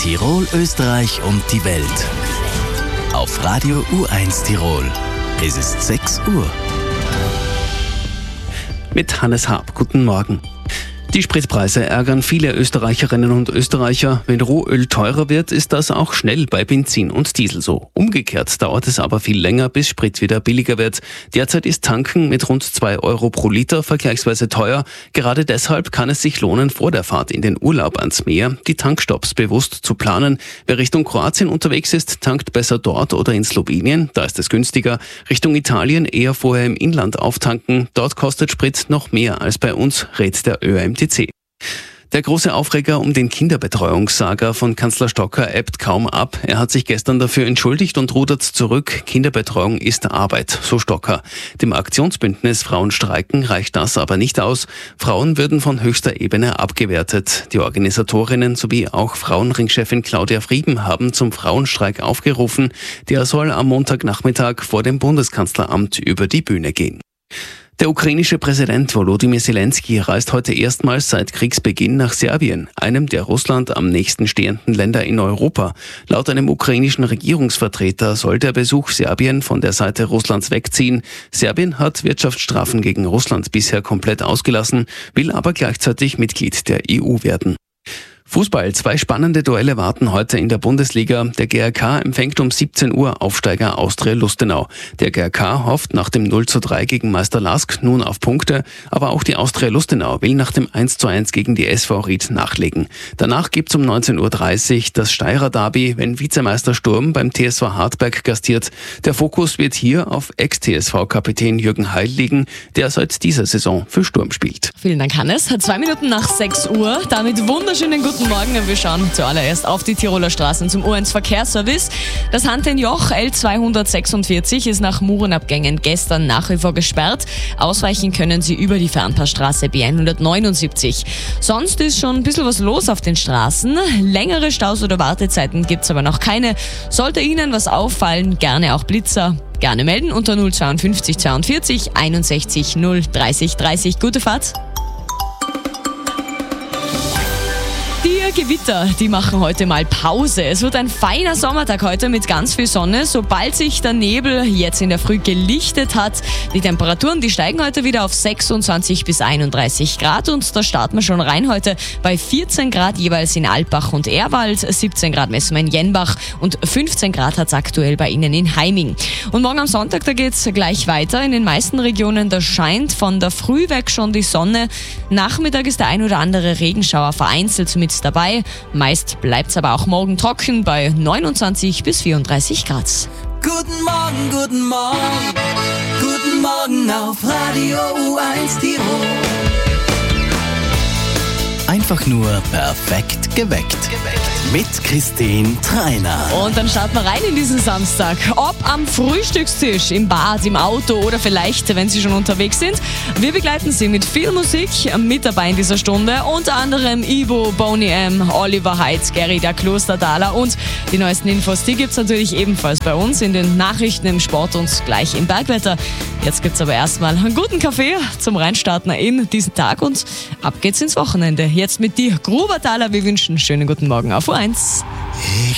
Tirol, Österreich und die Welt. Auf Radio U1 Tirol. Es ist 6 Uhr. Mit Hannes Haab. Guten Morgen. Die Spritpreise ärgern viele Österreicherinnen und Österreicher. Wenn Rohöl teurer wird, ist das auch schnell bei Benzin und Diesel so. Umgekehrt dauert es aber viel länger, bis Sprit wieder billiger wird. Derzeit ist Tanken mit rund 2 Euro pro Liter vergleichsweise teuer. Gerade deshalb kann es sich lohnen, vor der Fahrt in den Urlaub ans Meer die Tankstopps bewusst zu planen. Wer Richtung Kroatien unterwegs ist, tankt besser dort oder in Slowenien. Da ist es günstiger. Richtung Italien eher vorher im Inland auftanken. Dort kostet Sprit noch mehr als bei uns, rät der ÖMTC. Der große Aufreger um den Kinderbetreuungssaga von Kanzler Stocker ebbt kaum ab. Er hat sich gestern dafür entschuldigt und rudert zurück. Kinderbetreuung ist Arbeit, so Stocker. Dem Aktionsbündnis Frauen streiken reicht das aber nicht aus. Frauen würden von höchster Ebene abgewertet. Die Organisatorinnen sowie auch Frauenringchefin Claudia Frieben haben zum Frauenstreik aufgerufen. Der soll am Montagnachmittag vor dem Bundeskanzleramt über die Bühne gehen. Der ukrainische Präsident Volodymyr Zelensky reist heute erstmals seit Kriegsbeginn nach Serbien, einem der Russland am nächsten stehenden Länder in Europa. Laut einem ukrainischen Regierungsvertreter soll der Besuch Serbien von der Seite Russlands wegziehen. Serbien hat Wirtschaftsstrafen gegen Russland bisher komplett ausgelassen, will aber gleichzeitig Mitglied der EU werden. Fußball. 2 spannende Duelle warten heute in der Bundesliga. Der GRK empfängt um 17 Uhr Aufsteiger Austria Lustenau. Der GRK hofft nach dem 0:3 gegen Meister Lask nun auf Punkte, aber auch die Austria Lustenau will nach dem 1:1 gegen die SV Ried nachlegen. Danach gibt's um 19:30 Uhr das Steirer Derby, wenn Vizemeister Sturm beim TSV Hartberg gastiert. Der Fokus wird hier auf Ex-TSV-Kapitän Jürgen Heil liegen, der seit dieser Saison für Sturm spielt. Vielen Dank, Hannes. 2 Minuten nach 6 Uhr. Damit wunderschönen guten Morgen. Wir schauen zuallererst auf die Tiroler Straßen zum U1 Verkehrsservice. Das Hantenjoch L246 ist nach Murenabgängen gestern nach wie vor gesperrt. Ausweichen können Sie über die Fernpassstraße B179. Sonst ist schon ein bisschen was los auf den Straßen. Längere Staus oder Wartezeiten gibt es aber noch keine. Sollte Ihnen was auffallen, gerne auch Blitzer. Gerne melden unter 052 42 61 030 30. Gute Fahrt. Die Gewitter, die machen heute mal Pause. Es wird ein feiner Sommertag heute mit ganz viel Sonne. Sobald sich der Nebel jetzt in der Früh gelichtet hat, die Temperaturen, die steigen heute wieder auf 26 bis 31 Grad und da starten wir schon rein heute bei 14 Grad jeweils in Alpbach und Ehrwald, 17 Grad messen wir in Jenbach und 15 Grad hat es aktuell bei Ihnen in Heiming. Und morgen am Sonntag, da geht es gleich weiter. In den meisten Regionen, da scheint von der Früh weg schon die Sonne. Nachmittag ist der ein oder andere Regenschauer vereinzelt mit dabei. Meist bleibt es aber auch morgen trocken bei 29 bis 34 Grad. Guten Morgen, guten Morgen, guten Morgen auf Radio U1 Tirol. Einfach nur perfekt geweckt. Mit Christine Treiner. Und dann starten wir rein in diesen Samstag. Ob am Frühstückstisch, im Bad, im Auto oder vielleicht, wenn Sie schon unterwegs sind. Wir begleiten Sie mit viel Musik mit dabei in dieser Stunde. Unter anderem Ibo, Boney M, Oliver Heitz, Gary der Klosterdaler und die neuesten Infos, die gibt's natürlich ebenfalls bei uns in den Nachrichten, im Sport und gleich im Bergwetter. Jetzt gibt's aber erstmal einen guten Kaffee zum Reinstarten in diesen Tag und ab geht's ins Wochenende. Jetzt mit dir, Grubertaler. Wir wünschen einen schönen guten Morgen auf U1. Ich